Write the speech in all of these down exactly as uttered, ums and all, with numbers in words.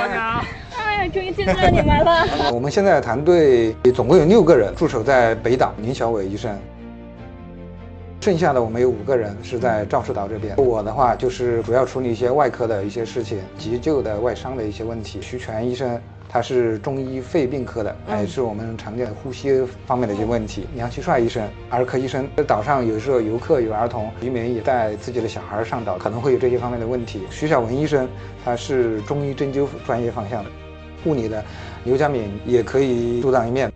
早上。哎呀，终于见到你们了。 我们现在团队总共有六个人驻守在北岛，林小伟医生。剩下的我们有五个人是在肇事岛这边。我的话就是主要处理一些外科的一些事情，急救的外伤的一些问题。徐全医生他是中医肺病科的，他也是我们常见的呼吸方面的一些问题。杨希帅医生，儿科医生。岛上有时候游客有儿童，渔民也带自己的小孩上岛，可能会有这些方面的问题。徐小文医生他是中医针灸专业方向的。护理的刘佳敏也可以独当一面。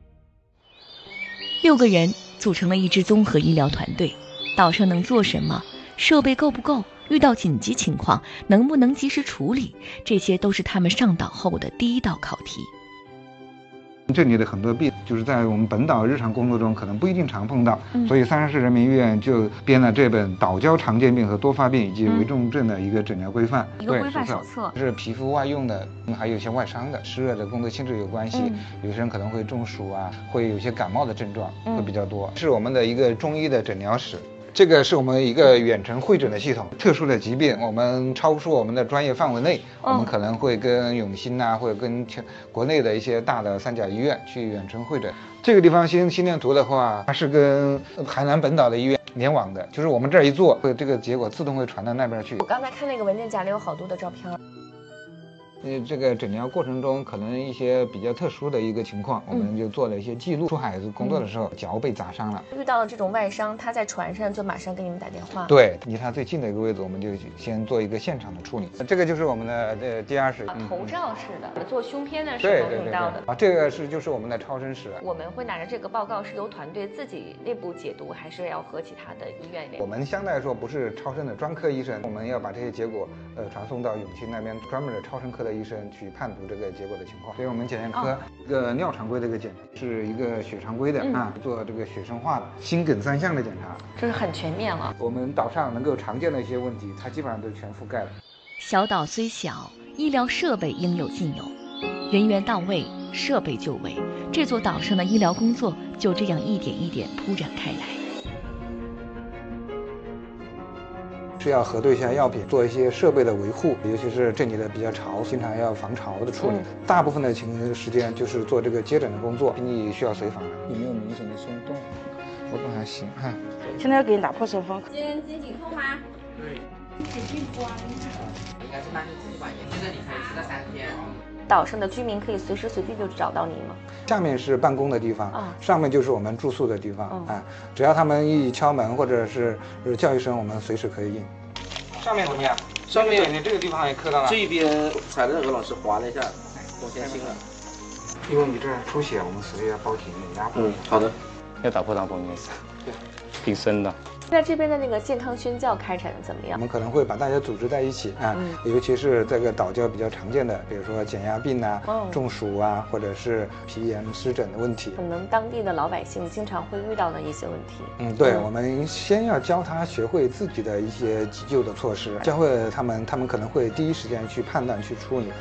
六个人组成了一支综合医疗团队，岛上能做什么？设备够不够？遇到紧急情况能不能及时处理？这些都是他们上岛后的第一道考题。 这里的很多病就是在我们本岛日常工作中可能不一定常碰到，嗯、所以三山市人民医院就编了这本岛礁常见病和多发病以及危重症的一个诊疗规范， 嗯、一个规范手册， 是皮肤外用的，还有一些外伤的，湿热的工作性质有关系，嗯、有些人可能会中暑啊，会有些感冒的症状会比较多，嗯、是我们的一个中医的诊疗室。这个是我们一个远程会诊的系统，特殊的疾病我们超出我们的专业范围内，我们可能会跟永新啊，或者跟国内的一些大的三甲医院去远程会诊。这个地方心心电图的话，它是跟海南本岛的医院联网的，就是我们这儿一做，会这个结果自动会传到那边去。 我刚才看那个文件夹里有好多的照片。 呃，这个诊疗过程中可能一些比较特殊的一个情况，我们就做了一些记录。出海工作的时候，脚被砸伤了， 遇到了这种外伤，他在船上就马上给你们打电话。 对，离他最近的一个位置，我们就先做一个现场的处理。这个就是我们的呃 D R 室， 头罩式的，做胸片的时候用到的。 啊，这个是就是我们的超声室。 我们会拿着这个报告是由团队自己内部解读，还是要和其他的医院联？ 我们相对来说不是超声的专科医生，我们要把这些结果呃传送到永清那边专门的超声科的医生去判。这个结果的情况，所以我们检验科一个尿常规的一个检查，是一个血常规的、嗯、啊，做这个血生化的心梗三项的检查， 这是很全面了。 我们岛上能够常见的一些问题，它基本上都全覆盖了。 小岛虽小，医疗设备应有尽有，人员到位，设备就位，这座岛上的医疗工作就这样一点一点铺展开来。 是要核对一下药品，做一些设备的维护，尤其是这里的比较潮，经常要防潮的处理。嗯、大部分的情时间就是做这个接诊的工作，病例需要随访的。有没有明显的松动？活动还行哈。 现在要给你打破手风。 肩肩颈痛吗？对。给病关。 应该是当天自己管严，就是你可以吃到三天。 岛上的居民可以随时随地就找到你吗？ 下面是办公的地方，啊、上面就是我们住宿的地方、嗯、啊。只要他们一敲门或者是叫一声，我们随时可以应。上面怎么样？上面你这个地方也磕到了。 这边踩的何老师划了一下，我先清了。 因为你这儿出血，我们所以要包紧压迫。 嗯，好的。 要打破大玻璃，对，挺深的。 在这边的那个健康宣教开展的怎么样？ 我们可能会把大家组织在一起啊，嗯、尤其是这个岛礁比较常见的，比如说减压病啊、哦、中暑啊，或者是皮炎湿疹的问题， 可能当地的老百姓经常会遇到的一些问题。 嗯，对，嗯、我们先要教他学会自己的一些急救的措施，教会他们，他们可能会第一时间去判断、去处理。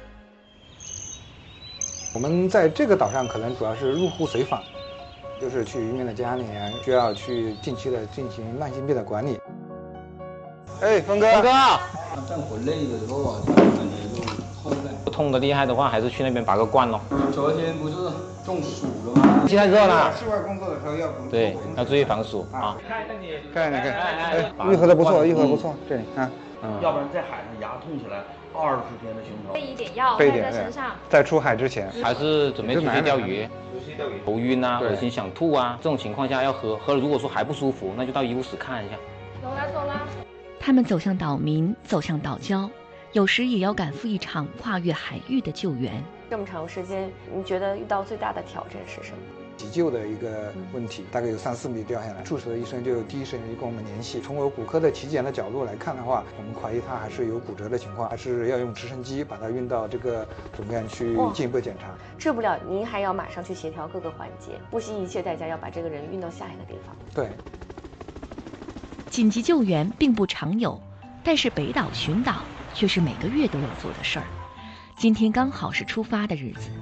我们在这个岛上可能主要是入户随访。就是去渔民的家里面，需要去定期的进行慢性病的管理。哎，峰哥， 峰哥， 战火累了以后啊，就感觉就痛了。 痛的厉害的话，还是去那边拔个罐咯。 昨天不是中暑了吗？ 天太热了。 室外工作的时候要补。 对，要注意防暑啊。 看看你，看看看，哎，愈合的不错，愈合不错，这里啊。 嗯。要不然在海上牙痛起来，二十天的胸疼。 备一点药带在身上。 在出海之前， 还是准备出去钓鱼。头晕啊，恶心想吐啊，这种情况下要喝，喝了如果说还不舒服，那就到医务室看一下。 走了走了。 他们走向岛民，走向岛礁，有时也要赶赴一场跨越海域的救援。 这么长时间，你觉得遇到最大的挑战是什么？ 急救的一个问题，大概有三四米掉下来，驻守的医生就第一时间就跟我们联系。从我骨科的体检的角度来看的话，我们怀疑他还是有骨折的情况，还是要用直升机把他运到这个总院去进一步检查。 治不了，您还要马上去协调各个环节，不惜一切代价要把这个人运到下一个地方。 对。 紧急救援并不常有，但是北岛群岛却是每个月都要做的事儿。今天刚好是出发的日子。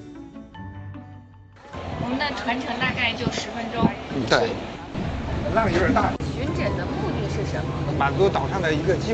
我们的船程大概就十分钟。 嗯，对。浪有点大。 巡诊的目的是什么？ 满足岛上的一个基